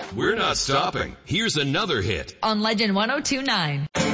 We're not stopping. Here's another hit on Legend 102.9.